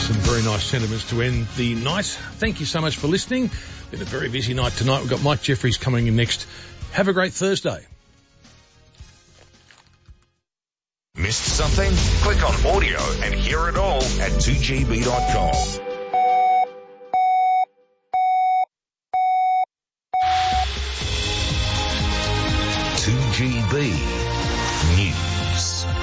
Some very nice sentiments to end the night. Thank you so much for listening. Been a very busy night tonight. We've got Mike Jeffries coming in next. Have a great Thursday. Missed something? Click on audio and hear it all at 2gb.com. News.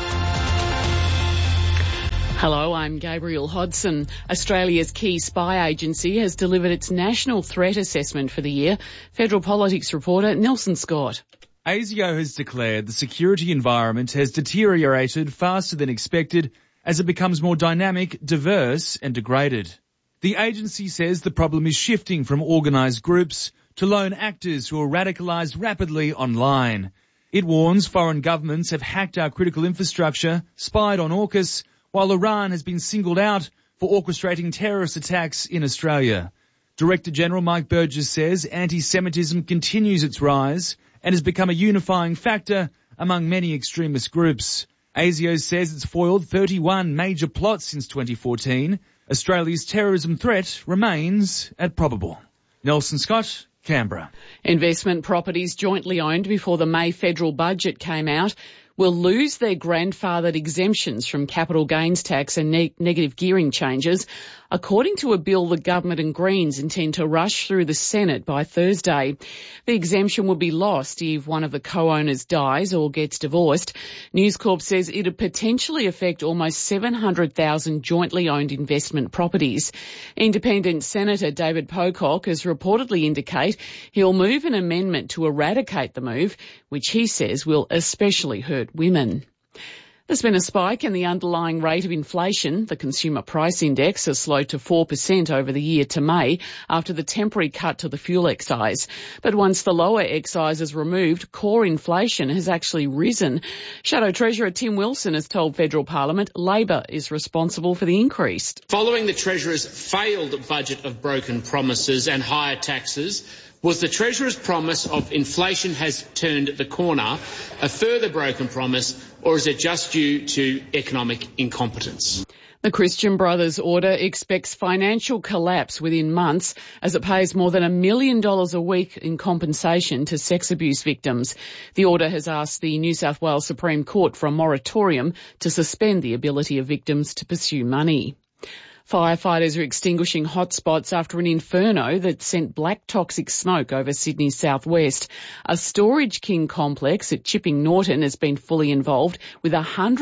Hello, I'm Gabriel Hodson. Australia's key spy agency has delivered its national threat assessment for the year. Federal politics reporter Nelson Scott. ASIO has declared the security environment has deteriorated faster than expected as it becomes more dynamic, diverse and degraded. The agency says the problem is shifting from organised groups to lone actors who are radicalised rapidly online. It warns foreign governments have hacked our critical infrastructure, spied on AUKUS, while Iran has been singled out for orchestrating terrorist attacks in Australia. Director General Mike Burgess says anti-Semitism continues its rise and has become a unifying factor among many extremist groups. ASIO says it's foiled 31 major plots since 2014. Australia's terrorism threat remains at probable. Nelson Scott, Canberra. Investment properties jointly owned before the May federal budget came out will lose their grandfathered exemptions from capital gains tax and negative gearing changes, according to a bill the government and Greens intend to rush through the Senate by Thursday. The exemption will be lost if one of the co-owners dies or gets divorced. News Corp says it would potentially affect almost 700,000 jointly owned investment properties. Independent Senator David Pocock has reportedly indicated he'll move an amendment to eradicate the move, which he says will especially hurt women. There's been a spike in the underlying rate of inflation. The Consumer Price Index has slowed to 4% over the year to May after the temporary cut to the fuel excise. But once the lower excise is removed, core inflation has actually risen. Shadow Treasurer Tim Wilson has told Federal Parliament Labor is responsible for the increase. Following the Treasurer's failed budget of broken promises and higher taxes, was the Treasurer's promise of inflation has turned the corner a further broken promise, or is it just due to economic incompetence? The Christian Brothers order expects financial collapse within months as it pays more than $1 million a week in compensation to sex abuse victims. The order has asked the New South Wales Supreme Court for a moratorium to suspend the ability of victims to pursue money. Firefighters are extinguishing hotspots after an inferno that sent black toxic smoke over Sydney's southwest. A Storage King complex at Chipping Norton has been fully involved, with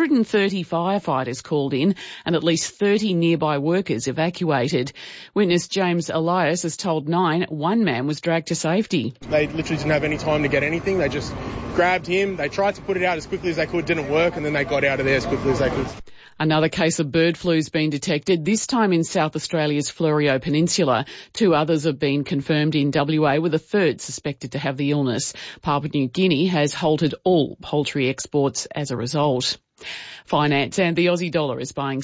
130 firefighters called in and at least 30 nearby workers evacuated. Witness James Elias has told Nine one man was dragged to safety. They literally didn't have any time to get anything. They just grabbed him. They tried to put it out as quickly as they could, didn't work, and then they got out of there as quickly as they could. Another case of bird flu has been detected, this time in South Australia's Fleurieu Peninsula. 2 others have been confirmed in WA, with a third suspected to have the illness. Papua New Guinea has halted all poultry exports as a result. Finance and the Aussie dollar is buying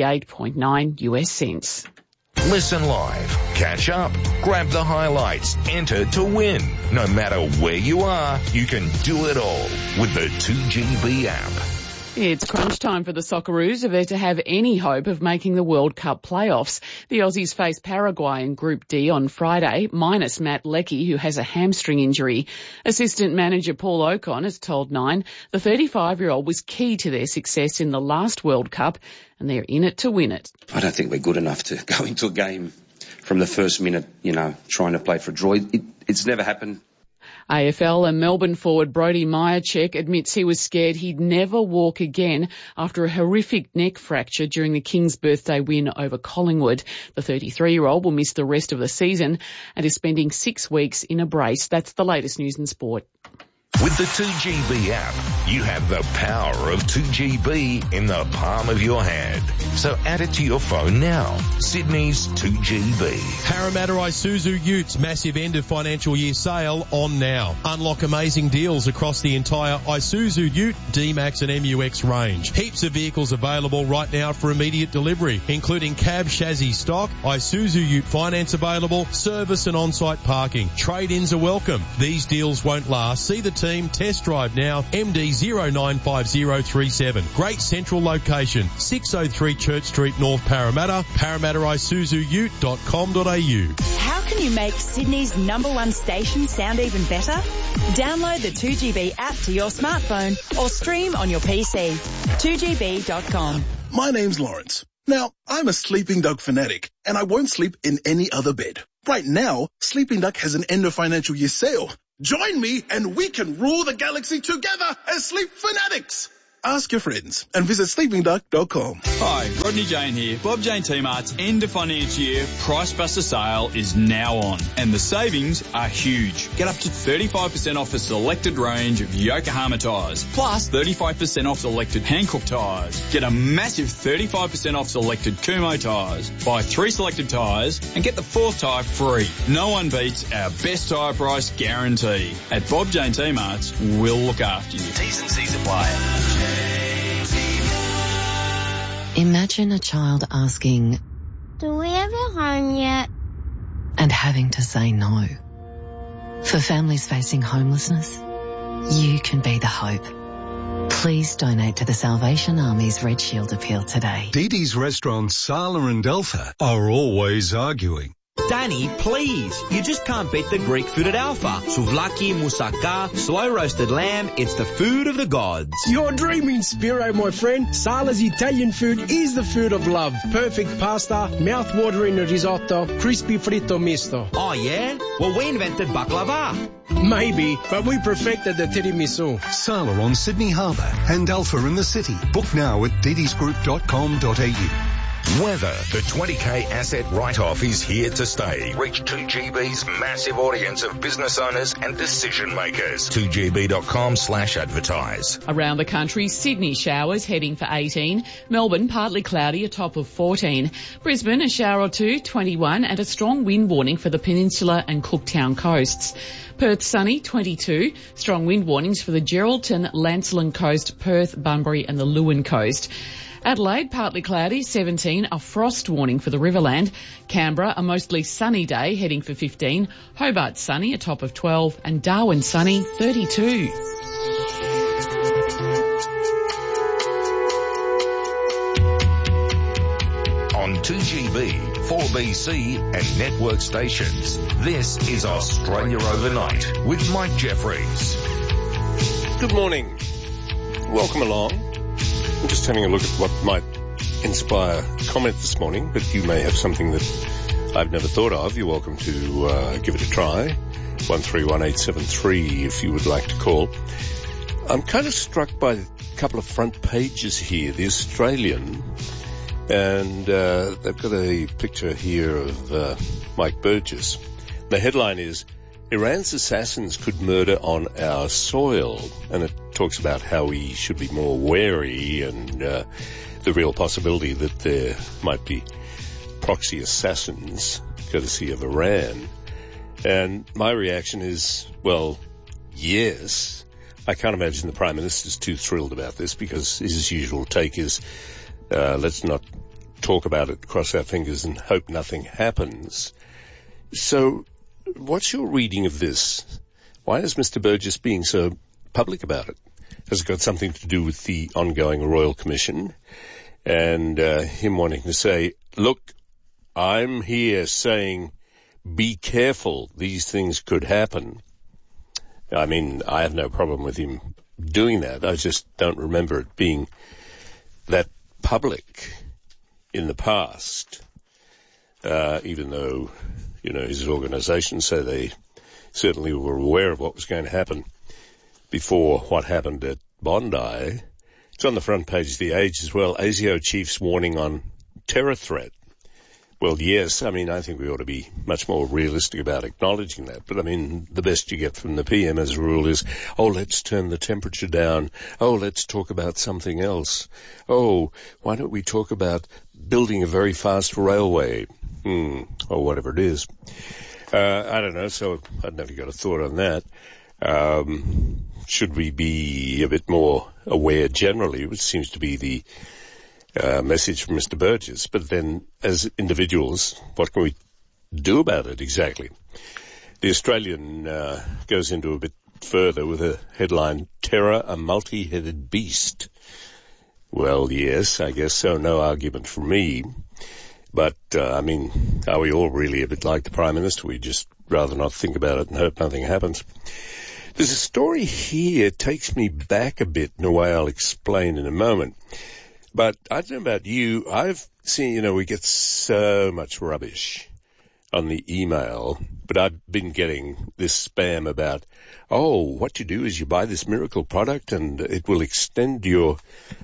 68.9 US cents. Listen live, catch up, grab the highlights, enter to win. No matter where you are, you can do it all with the 2GB app. It's crunch time for the Socceroos if they're to have any hope of making the World Cup playoffs. The Aussies face Paraguay in Group D on Friday, minus Matt Leckie, who has a hamstring injury. Assistant manager Paul Ocon has told Nine the 35-year-old was key to their success in the last World Cup, and they're in it to win it. I don't think we're good enough to go into a game from the first minute, trying to play for a draw. It's never happened. AFL and Melbourne forward Brodie Meyercheck admits he was scared he'd never walk again after a horrific neck fracture during the Kings' birthday win over Collingwood. The 33-year-old will miss the rest of the season and is spending 6 weeks in a brace. That's the latest news in sport. With the 2GB app, you have the power of 2GB in the palm of your hand. So add it to your phone now. Sydney's 2GB. Parramatta Isuzu Utes massive end of financial year sale on now. Unlock amazing deals across the entire Isuzu Ute, D-Max and MUX range. Heaps of vehicles available right now for immediate delivery, including cab chassis stock, Isuzu Ute finance available, service and on-site parking. Trade-ins are welcome. These deals won't last. See the team team. Test drive now. MD 095037. Great central location. 603 Church Street, North Parramatta. ParramattaIsuzuUte.com.au. How can you make Sydney's #1 station sound even better? Download the 2GB app to your smartphone or stream on your PC. 2GB.com. My name's Lawrence. Now, I'm a Sleeping Dog fanatic, and I won't sleep in any other bed. Right now, Sleeping Duck has an end of financial year sale. Join me and we can rule the galaxy together as Sleep Fanatics. Ask your friends and visit sleepingduck.com. Hi, Rodney Jane here. Bob Jane T-Mart's end of financial year Price Buster sale is now on, and the savings are huge. Get up to 35% off a selected range of Yokohama tyres, plus 35% off selected Hankook tyres. Get a massive 35% off selected Kumho tyres. Buy 3 selected tyres and get the 4th tyre free. No one beats our best tyre price guarantee. At Bob Jane T-Mart's, we'll look after you. T's and C's apply. Imagine a child asking, "Do we have a home yet?" and having to say no. For families facing homelessness, you can be the hope. Please donate to the Salvation Army's Red Shield appeal today. Dee Dee's restaurants Sala and Alpha are always arguing. Danny, please. You just can't beat the Greek food at Alpha. Souvlaki, moussaka, slow roasted lamb. It's the food of the gods. You're dreaming, Spiro, my friend. Sala's Italian food is the food of love. Perfect pasta, mouth-watering risotto, crispy fritto misto. Oh, yeah? Well, we invented baklava. Maybe, but we perfected the tiramisu. Sala on Sydney Harbour and Alpha in the city. Book now at didisgroup.com.au. Weather. The 20K asset write-off is here to stay. Reach 2GB's massive audience of business owners and decision makers. 2GB.com/advertise. Around the country, Sydney showers heading for 18. Melbourne partly cloudy, a top of 14. Brisbane a shower or two, 21, and a strong wind warning for the Peninsula and Cooktown coasts. Perth sunny, 22. Strong wind warnings for the Geraldton, Lancelin coast, Perth, Bunbury and the Lewin coast. Adelaide, partly cloudy, 17, a frost warning for the Riverland. Canberra, a mostly sunny day, heading for 15. Hobart sunny, a top of 12. And Darwin sunny, 32. On 2GB, 4BC and network stations, this is Australia Overnight with Mike Jeffries. Good morning. Welcome along. I'm just having a look at what might inspire comment this morning, but you may have something that I've never thought of. You're welcome to give it a try. 131873 if you would like to call. I'm kind of struck by a couple of front pages here. The Australian, and they've got a picture here of Mike Burgess. The headline is, Iran's assassins could murder on our soil, and it talks about how we should be more wary and the real possibility that there might be proxy assassins courtesy of Iran. And my reaction is, well, yes. I can't imagine the Prime Minister's too thrilled about this because his usual take is, let's not talk about it, cross our fingers and hope nothing happens. So what's your reading of this? Why is Mr. Burgess being so public about it? Has it got something to do with the ongoing Royal Commission and him wanting to say, look, I'm here saying be careful, these things could happen? I mean, I have no problem with him doing that. I just don't remember it being that public in the past, even though, you know, his organisation say they certainly were aware of what was going to happen before what happened at Bondi. It's on the front page of The Age as well. ASIO chief's warning on terror threat. Well, yes, I mean, I think we ought to be much more realistic about acknowledging that. But, I mean, the best you get from the PM as a rule is, oh, let's turn the temperature down. Oh, let's talk about something else. Oh, why don't we talk about building a very fast railway? Or whatever it is. I don't know, so I'd never got a thought on that. Should we be a bit more aware generally, which seems to be the message from Mr. Burgess. But then, as individuals, what can we do about it exactly? The Australian goes into a bit further with a headline, Terror, a multi-headed beast. Well, yes, I guess so. No argument from me. But, are we all really a bit like the Prime Minister? We just rather not think about it and hope nothing happens. There's a story here that takes me back a bit in a way I'll explain in a moment. But I don't know about you. I've seen, we get so much rubbish on the email, but I've been getting this spam about, what you do is you buy this miracle product and it will extend your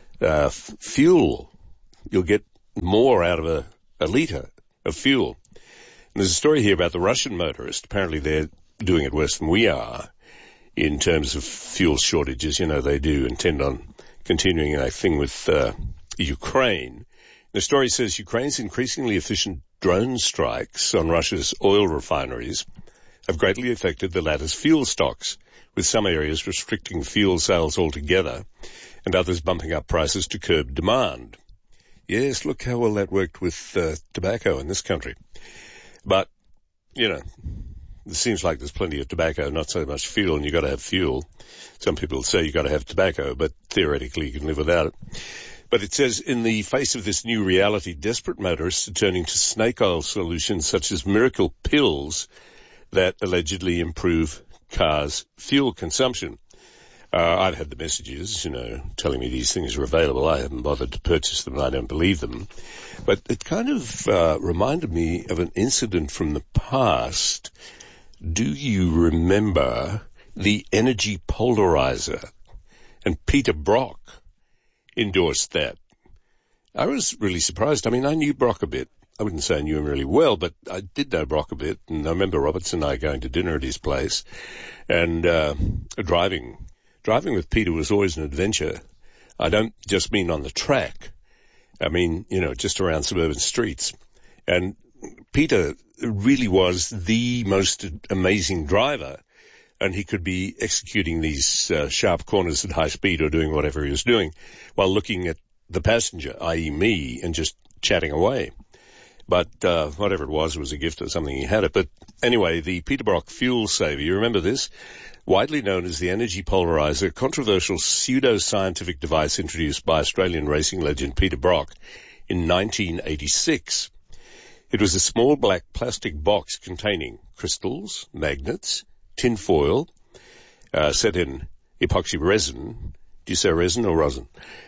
fuel. You'll get more out of a litre of fuel. And there's a story here about the Russian motorist. Apparently they're doing it worse than we are in terms of fuel shortages. They do intend on continuing a thing with Ukraine. The story says Ukraine's increasingly efficient drone strikes on Russia's oil refineries have greatly affected the latter's fuel stocks, with some areas restricting fuel sales altogether and others bumping up prices to curb demand. Yes, look how well that worked with tobacco in this country. But, it seems like there's plenty of tobacco, not so much fuel, and you've got to have fuel. Some people say you've got to have tobacco, but theoretically you can live without it. But it says, in the face of this new reality, desperate motorists are turning to snake oil solutions such as miracle pills that allegedly improve cars' fuel consumption. I've had the messages, telling me these things are available. I haven't bothered to purchase them. I don't believe them. But it kind of reminded me of an incident from the past. Do you remember the energy polarizer? And Peter Brock endorsed that. I was really surprised. I knew Brock a bit. I wouldn't say I knew him really well, but I did know Brock a bit. And I remember Robertson and I going to dinner at his place and Driving with Peter was always an adventure. I don't just mean on the track. I mean, just around suburban streets. And Peter really was the most amazing driver. And he could be executing these sharp corners at high speed or doing whatever he was doing while looking at the passenger, i.e. me, and just chatting away. But whatever it was a gift or something, he had it. But anyway, the Peter Brock fuel saver, you remember this? Widely known as the energy polarizer, a controversial pseudo-scientific device introduced by Australian racing legend Peter Brock in 1986. It was a small black plastic box containing crystals, magnets, tin foil, set in epoxy resin. Do you say resin or rosin?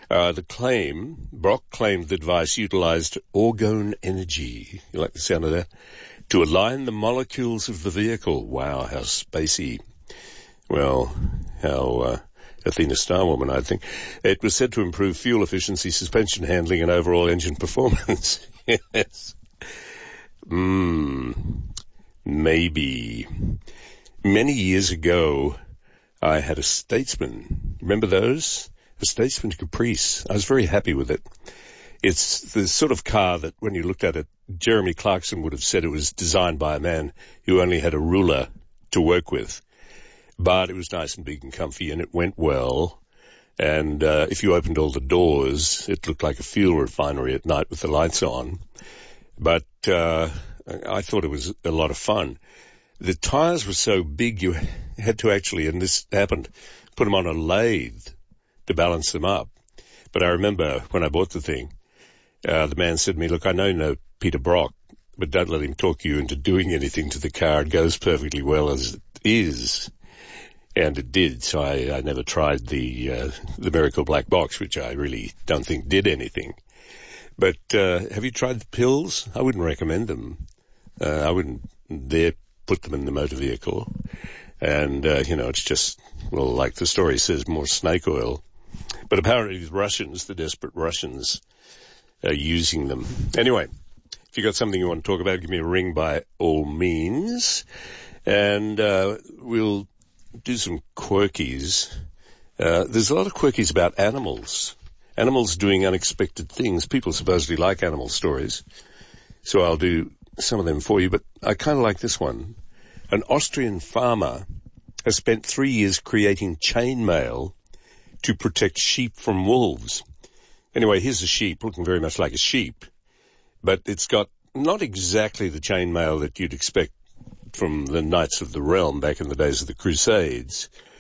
Brock claimed the device utilized orgone energy. You like the sound of that? To align the molecules of the vehicle. Wow, how spacey. Well, how Athena Starwoman, I think. It was said to improve fuel efficiency, suspension handling, and overall engine performance. Yes. Maybe. Many years ago, I had a Statesman. Remember those? A Statesman Caprice. I was very happy with it. It's the sort of car that when you looked at it, Jeremy Clarkson would have said it was designed by a man who only had a ruler to work with. But it was nice and big and comfy, and it went well. And if you opened all the doors, it looked like a fuel refinery at night with the lights on. But I thought it was a lot of fun. The tires were so big you had to actually, and this happened, put them on a lathe to balance them up. But I remember when I bought the thing, the man said to me, look, I know you know Peter Brock, but don't let him talk you into doing anything to the car. It goes perfectly well as it is. And it did, so I never tried the Miracle Black Box, which I really don't think did anything. But have you tried the pills? I wouldn't recommend them. I wouldn't dare put them in the motor vehicle. And, it's just, well, like the story says, more snake oil. But apparently the Russians, the desperate Russians, are using them. Anyway, if you got something you want to talk about, give me a ring by all means. And we'll do some quirkies. There's a lot of quirkies about animals. Animals doing unexpected things. People supposedly like animal stories. So I'll do some of them for you, but I kind of like this one. An Austrian farmer has spent 3 years creating chainmail to protect sheep from wolves. Anyway, here's a sheep looking very much like a sheep, but it's got not exactly the chainmail that you'd expect from the Knights of the Realm back in the days of the Crusades.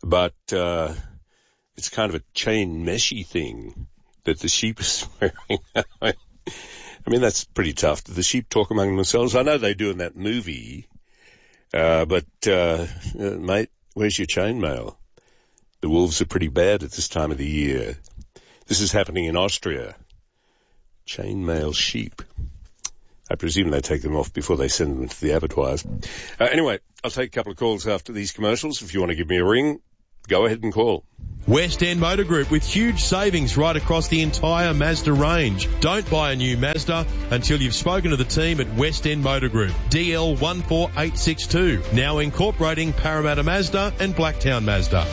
but it's kind of a chain meshy thing that the sheep is wearing. I mean, that's pretty tough. Do the sheep talk among themselves? I know they do in that movie, but mate, where's your chainmail? The wolves are pretty bad at this time of the year. This is happening in Austria. Chainmail sheep. I presume they take them off before they send them to the abattoirs. Anyway, I'll take a couple of calls after these commercials. If you want to give me a ring, go ahead and call. West End Motor Group with huge savings right across the entire Mazda range. Don't buy a new Mazda until you've spoken to the team at West End Motor Group. DL 14862. Now incorporating Parramatta Mazda and Blacktown Mazda.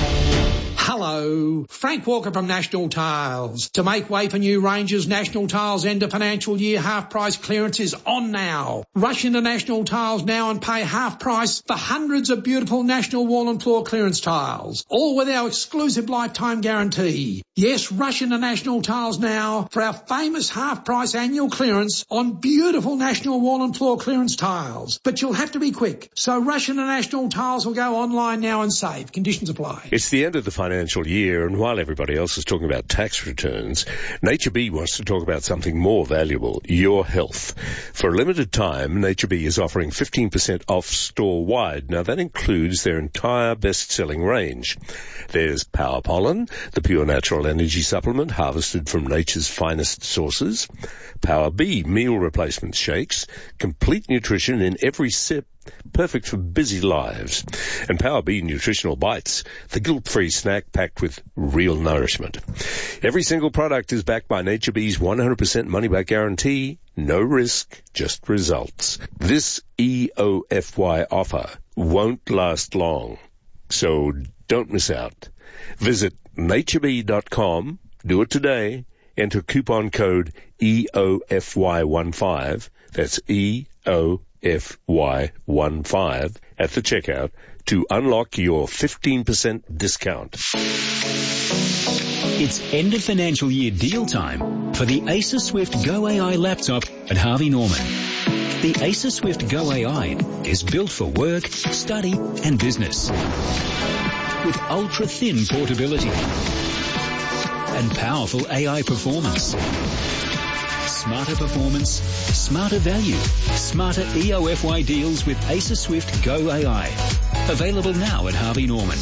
Hello, Frank Walker from National Tiles. To make way for new ranges, National Tiles end of financial year half price clearance is on now. Rush into National Tiles now and pay half price for hundreds of beautiful National Wall and Floor clearance tiles, all with our exclusive lifetime guarantee. Yes, rush into National Tiles now for our famous half price annual clearance on beautiful National Wall and Floor clearance tiles. But you'll have to be quick, so rush into National Tiles or go online now and save. Conditions apply. It's the end of the financial year, and while everybody else is talking about tax returns, Nature Bee wants to talk about something more valuable, your health. For a limited time, Nature Bee is offering 15% off store-wide. Now, that includes their entire best-selling range. There's Power Pollen, the pure natural energy supplement harvested from nature's finest sources. Power Bee meal replacement shakes, complete nutrition in every sip, perfect for busy lives. And Power Bee Nutritional Bites, the guilt-free snack packed with real nourishment. Every single product is backed by Nature Bee's 100% money-back guarantee. No risk, just results. This EOFY offer won't last long, so don't miss out. Visit naturebee.com, do it today, enter coupon code EOFY15, that's EOFY15 at the checkout to unlock your 15% discount. It's end of financial year deal time for the Acer Swift Go AI laptop at Harvey Norman. The Acer Swift Go AI is built for work, study and business. With ultra-thin portability and powerful AI performance. Smarter performance, smarter value, smarter EOFY deals with Acer Swift Go AI. Available now at Harvey Norman.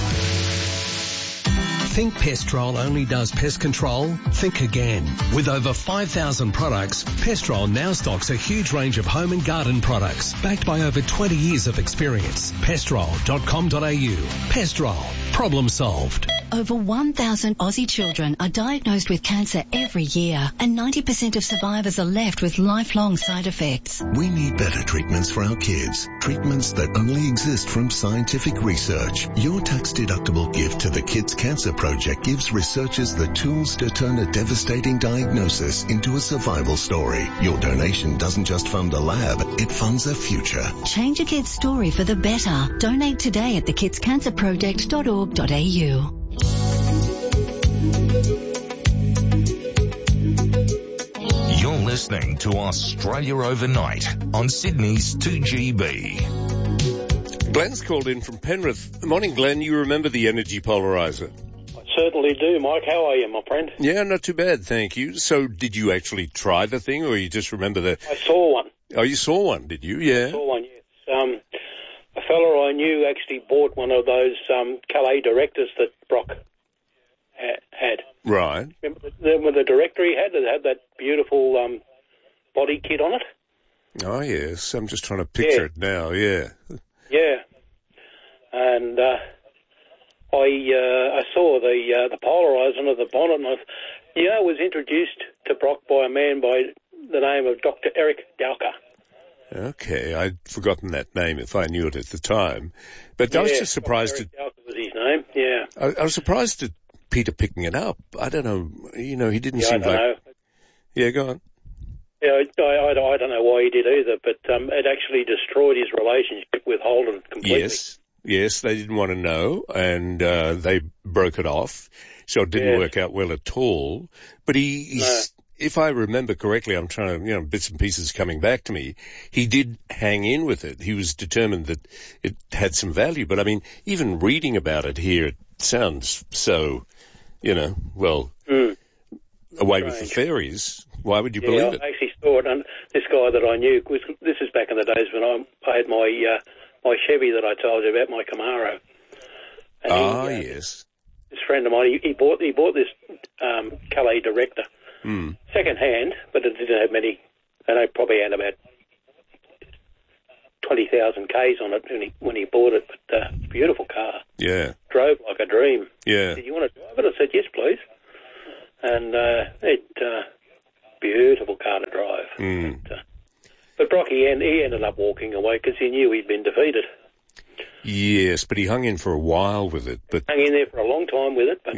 Think Pestrol only does pest control? Think again. With over 5,000 products, Pestrol now stocks a huge range of home and garden products, backed by over 20 years of experience. Pestrol.com.au. Pestrol. Problem solved. Over 1,000 Aussie children are diagnosed with cancer every year, and 90% of survivors are left with lifelong side effects. We need better treatments for our kids. Treatments that only exist from scientific research. Your tax-deductible gift to the Kids Cancer Project gives researchers the tools to turn a devastating diagnosis into a survival story. Your donation doesn't just fund a lab, it funds a future. Change a kid's story for the better. Donate today at thekidscancerproject.org.au. You're listening to Australia Overnight on Sydney's 2GB. Glenn's called in from Penrith. Morning, Glenn. You remember the energy polarizer? I certainly do, Mike. How are you, my friend? Yeah, not too bad, thank you. So did you actually try the thing, or you just remember the... I saw one. Oh, you saw one, did you? Yeah. I saw one, yes. A fella I knew actually bought one of those Calais directors that Brock had. Right. Remember the director he had? It had that beautiful body kit on it. Oh, yes. I'm just trying to picture it now, yeah. Yeah. And I saw the polarizer under the bonnet, and I was introduced to Brock by a man by the name of Dr. Eric Dowker. Okay, I'd forgotten that name if I knew it at the time. But I was just surprised Eric Dowker was his name, yeah. I was surprised at Peter picking it up. I don't know, he didn't seem like... know. Yeah, go on. Yeah, I don't know why he did either, but it actually destroyed his relationship with Holden completely. Yes, they didn't want to know, and they broke it off, so it didn't work out well at all. But he if I remember correctly, I'm trying to, bits and pieces coming back to me, he did hang in with it. He was determined that it had some value. But, I mean, even reading about it here, it sounds so, away with the fairies. Why would you believe it? I actually saw it, and this guy that I knew, this is back in the days when I had my Chevy that I told you about, my Camaro. And yes. This friend of mine, he bought this Calais Director, second hand, but it didn't have many, and I probably had about 20,000 Ks on it when he bought it, but beautiful car. Yeah. Drove like a dream. Yeah. He said, "You want to drive it?" I said, "Yes, please." And beautiful car to drive. But Brock, he ended up walking away because he knew he'd been defeated. Yes, but he hung in for a while with it. But hung in there for a long time with it. But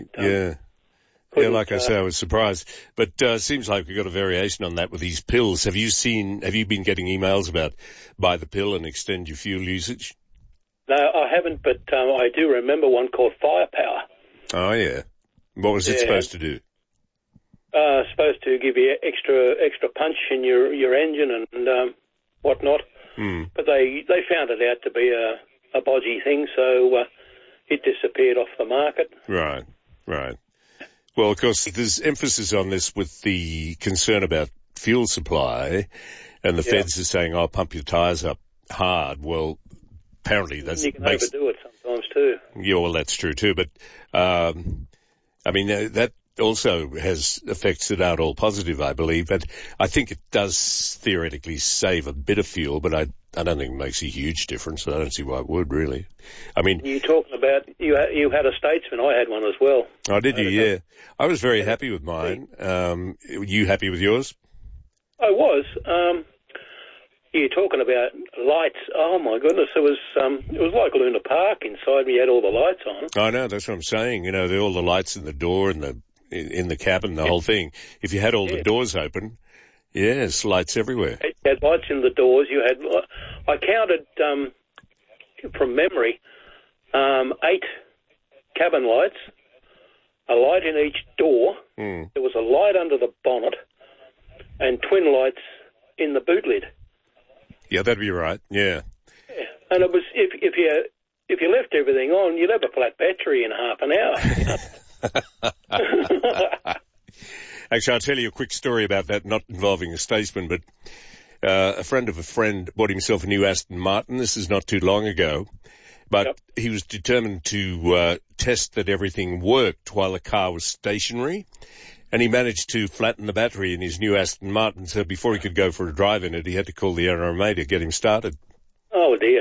like I say, I was surprised. But seems like we've got a variation on that with these pills. Have you been getting emails about buy the pill and extend your fuel usage? No, I haven't, but I do remember one called Firepower. Oh, yeah. What was it supposed to do? Supposed to give you extra punch in your engine and whatnot. But they found it out to be a bodgy thing, so it disappeared off the market. Right. Well, of course, there's emphasis on this with the concern about fuel supply, and the feds are saying, "Oh, pump your tyres up hard." Well, apparently that's... You can overdo it sometimes too. Yeah, well, that's true too, but I mean, that also has effects that aren't all positive, I believe, but I think it does theoretically save a bit of fuel, but I don't think it makes a huge difference. I don't see why it would, really. I mean... You're talking about, you had a Statesman, I had one as well. Oh, did you? Yeah. I was very happy with mine. Were you happy with yours? I was. You're talking about lights. Oh my goodness, it was like Luna Park inside. We had all the lights on. I know, that's what I'm saying. All the lights in the door and in the cabin, the whole thing. If you had all the doors open, yes, lights everywhere. You had lights in the doors. You had, I counted from memory, 8 cabin lights, a light in each door. There was a light under the bonnet, and twin lights in the boot lid. Yeah, that'd be right. Yeah. And it was if you left everything on, you'd have a flat battery in half an hour. Actually, I'll tell you a quick story about that, not involving a Statesman, but a friend of a friend bought himself a new Aston Martin. This is not too long ago, but he was determined to test that everything worked while the car was stationary, and he managed to flatten the battery in his new Aston Martin, so before he could go for a drive in it, he had to call the NRMA to get him started. Oh, dear.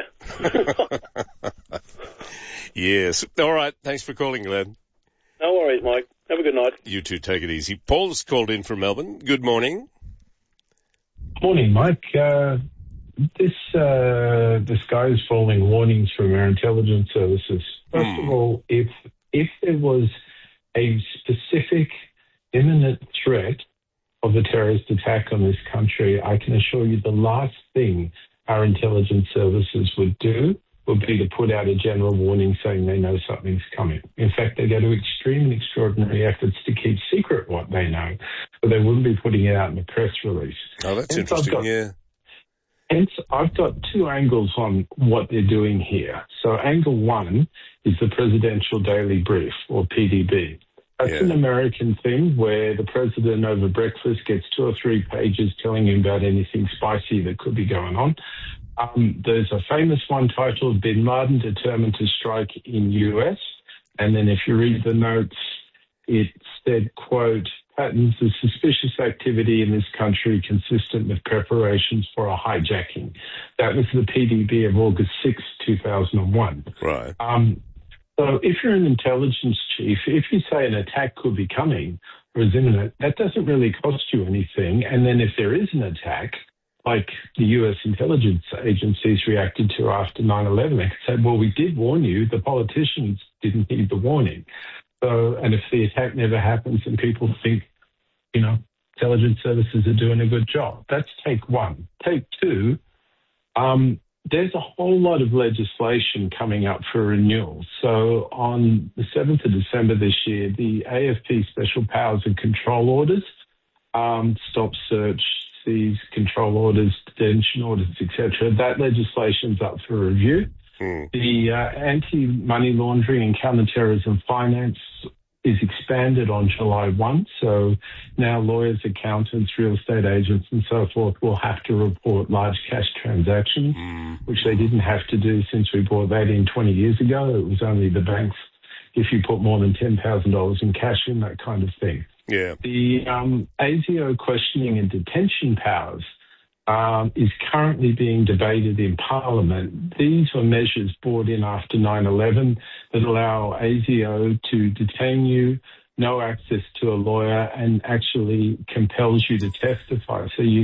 Yes. All right. Thanks for calling, Glenn. No worries, Mike. Have a good night. You too. Take it easy. Paul's called in from Melbourne. Good morning. Morning, Mike. This guy is following warnings from our intelligence services. First of all, if there was a specific imminent threat of a terrorist attack on this country, I can assure you the last thing our intelligence services would do would be to put out a general warning saying they know something's coming. In fact, they go to extreme and extraordinary efforts to keep secret what they know, but they wouldn't be putting it out in a press release. Oh, that's interesting, Hence, I've got 2 angles on what they're doing here. So angle 1 is the Presidential Daily Brief, or PDB. That's an American thing where the president over breakfast gets 2 or 3 pages telling him about anything spicy that could be going on. There's a famous one titled Bin Laden Determined to Strike in U.S. And then if you read the notes, it said, quote, patterns of suspicious activity in this country consistent with preparations for a hijacking. That was the PDB of August 6, 2001. Right. So if you're an intelligence chief, if you say an attack could be coming or is imminent, that doesn't really cost you anything. And then if there is an attack, like the U.S. intelligence agencies reacted to after 9/11, they could say, well, we did warn you. The politicians didn't heed the warning. So, and if the attack never happens and people think, intelligence services are doing a good job, that's take 1. Take 2, there's a whole lot of legislation coming up for renewal. So on the 7th of December this year, the AFP Special Powers and Control Orders stop search, seize, control orders, detention orders, etc. That legislation's up for review. The anti-money laundering and counter-terrorism finance is expanded on July 1, so now lawyers, accountants, real estate agents and so forth will have to report large cash transactions, which they didn't have to do since we brought that in 20 years ago. It was only the banks if you put more than $10,000 in cash in, that kind of thing. Yeah. The ASIO questioning and detention powers is currently being debated in Parliament. These were measures brought in after 9/11 that allow ASIO to detain you, no access to a lawyer, and actually compels you to testify. So you